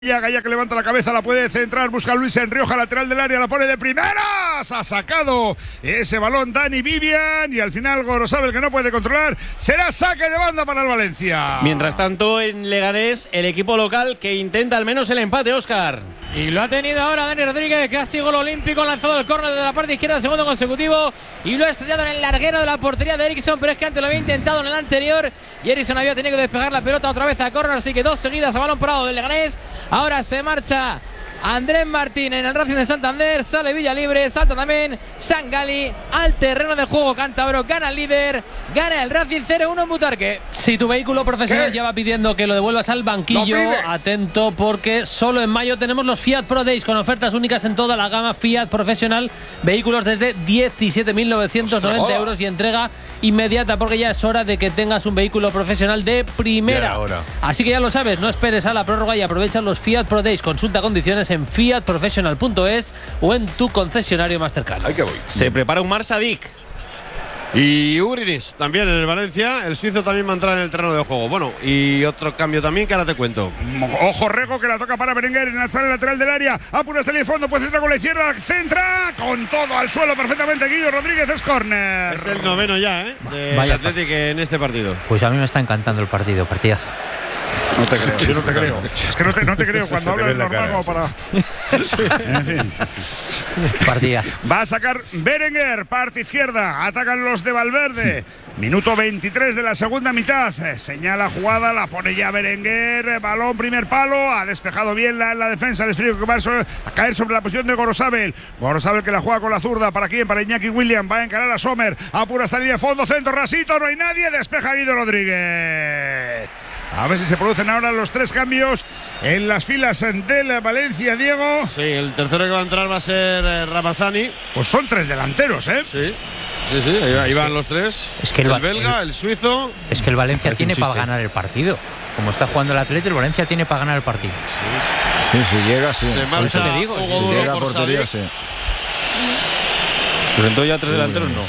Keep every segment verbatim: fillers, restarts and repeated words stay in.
Gaya que levanta la cabeza, la puede centrar, busca a Luis Enrioja, lateral del área, la pone de primeras, ha sacado ese balón Dani Vivian y al final Gorosabel, que no puede controlar, será saque de banda para el Valencia. Mientras tanto en Leganés, el equipo local que intenta al menos el empate, Óscar. Y lo ha tenido ahora Dani Rodríguez, casi gol olímpico, lanzado el córner de la parte izquierda, segundo consecutivo, y lo ha estrellado en el larguero de la portería de Eriksson, pero es que antes lo había intentado en el anterior y Eriksson había tenido que despejar la pelota otra vez a córner, así que dos seguidas a balón parado del Leganés. Ahora se marcha Andrés Martín en el Racing de Santander, sale Villalibre, salta también Sangali al terreno de juego cántabro, gana el líder, gana el Racing cero uno en Butarque. Si tu vehículo profesional ¿Qué? ya va pidiendo que lo devuelvas al banquillo, atento porque solo en mayo tenemos los Fiat Pro Days con ofertas únicas en toda la gama Fiat profesional, vehículos desde diecisiete mil novecientos noventa euros y entrega inmediata, porque ya es hora de que tengas un vehículo profesional de primera. Así que ya lo sabes, no esperes a la prórroga y aprovecha los Fiat Pro Days. Consulta condiciones en fiat professional punto es o en tu concesionario más cercano. Ahí que voy. Se prepara un Mar Sadik. Y Ugrinis también en el Valencia. El suizo también va a entrar en el terreno de juego. Bueno, y otro cambio también que ahora te cuento. Ojo Rego, que la toca para Berenguer en la zona lateral del área. Apura hasta el fondo, pues centra con la izquierda, centra con todo al suelo perfectamente. Guido Rodríguez, es córner. Es el noveno ya, ¿eh? De Vaya Athletic en este partido. Pues a mí me está encantando el partido, partidazo. No te creo, yo no te creo. Es que no te, no te creo cuando hablas normal como para. En fin. Partida. Va a sacar Berenguer, parte izquierda. Atacan los de Valverde. Minuto veintitrés de la segunda mitad. Señala jugada, la pone ya Berenguer. Balón, primer palo. Ha despejado bien la, la defensa. El esfrío que va a caer sobre la posición de Gorosabel. Gorosabel que la juega con la zurda. ¿Para quién? Para Iñaki William. Va a encarar a Sommer. Apura hasta la línea de fondo. Centro, rasito. No hay nadie. Despeja Guido Rodríguez. A ver si se producen ahora los tres cambios en las filas del Valencia, Diego. Sí, el tercero que va a entrar va a ser eh, Ramazani. Pues son tres delanteros, ¿eh? Sí, sí, sí, ahí, ahí van los tres. Es que el, el Va- belga, el suizo. Es que el Valencia Parece tiene un para chiste. ganar el partido. Como está jugando el Atleti, el Valencia tiene para ganar el partido. Sí, si llega, sí. Se marcha eso te digo, Hugo Si Duro llega a por portería, Sadik. sí. Pues entonces ya tres delanteros no.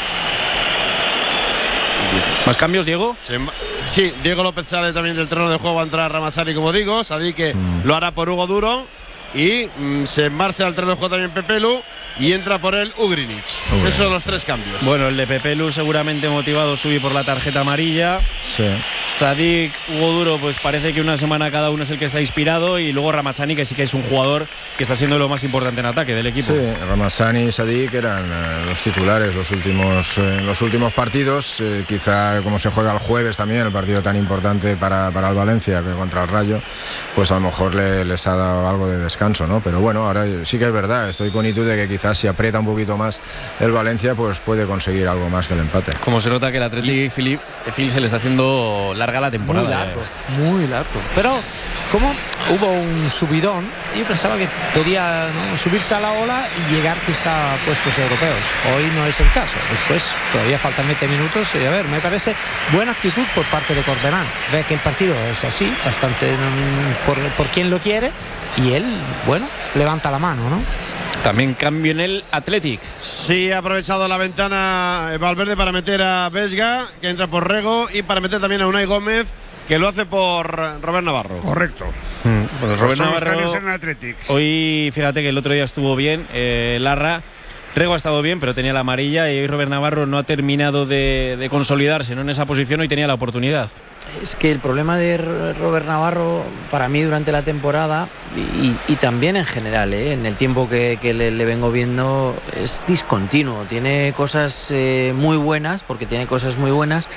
¿Más cambios, Diego? Se ma- sí, Diego López sale también del terreno de juego, va a entrar Ramazani, como digo. Sadik que Mm. lo hará por Hugo Duro. Y mm, se marcha al terreno de juego también Pepelu. Y entra por él Ugrinic. Ugrinic. Esos son los tres cambios. Bueno, el de Pepelu seguramente motivado subí por la tarjeta amarilla. Sí. Sadik, Hugo Duro, pues parece que una semana cada uno es el que está inspirado. Y luego Ramazani, que sí que es un jugador que está siendo lo más importante en ataque del equipo. Sí, Ramazani y Sadik eran eh, los titulares los últimos, eh, los últimos partidos. Eh, quizá como se juega el jueves también, el partido tan importante para, para el Valencia que contra el Rayo, pues a lo mejor le- les ha dado algo de descanso, ¿no? Pero bueno, ahora sí que es verdad, estoy con Itu de que quizás si aprieta un poquito más el Valencia, pues puede conseguir algo más que el empate. Como se nota que el Athletic Philip, Phil se le está haciendo larga la temporada. Muy eh. largo, muy largo. Pero como hubo un subidón, yo pensaba que podía, ¿no?, subirse a la ola y llegar quizá a puestos europeos. Hoy no es el caso. Después todavía faltan veinte minutos y a ver, me parece buena actitud por parte de Corberán. Ve que el partido es así, bastante mm, por, por quien lo quiere, y él, bueno, levanta la mano, ¿no? También cambio en el Athletic. Sí, ha aprovechado la ventana eh, Valverde para meter a Vesga, que entra por Rego, y para meter también a Unai Gómez, que lo hace por Robert Navarro. Correcto. Bueno, Robert Son los Navarro, cambios en el Athletic. hoy fíjate que el otro día estuvo bien, eh, Larra. Rego ha estado bien, pero tenía la amarilla y hoy Robert Navarro no ha terminado de, de consolidarse, ¿no?, en esa posición. Hoy tenía la oportunidad. Es que el problema de R- Robert Navarro para mí durante la temporada y, y también en general, ¿eh?, en el tiempo que, que le, le vengo viendo, es discontinuo. Tiene cosas eh, muy buenas, porque tiene cosas muy buenas,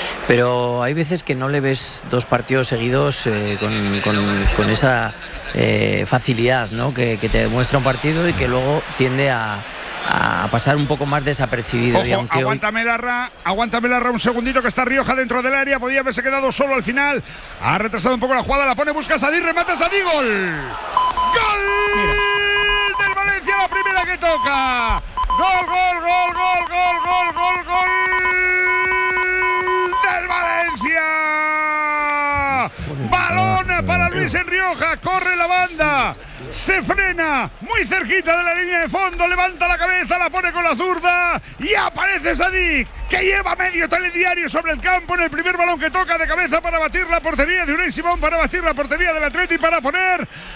pero hay veces que no le ves dos partidos seguidos eh, con, con- con esa eh, facilidad, ¿no?, que, que te demuestra un partido y que luego tiende a, a pasar un poco más desapercibido. Y Ojo, aunque hoy- aguántame Larra, aguántame Larra un segundito, que está Rioja dentro del área, podía haberse quedado solo al final, ha retrasado un poco la jugada, la pone, busca a Sadik, remata a Sadik, gol, gol del Valencia, la primera que toca, gol, gol, gol, gol, gol, gol, gol, gol del Valencia, balón para Luis Luis en Rioja, corre la banda, se frena muy cerquita de la línea de fondo, levanta la cabeza, la pone con la zurda y aparece Sadik, que lleva medio telediario sobre el campo en el primer balón que toca de cabeza para batir la portería de Unai Simón, para batir la portería del Atleti, para poner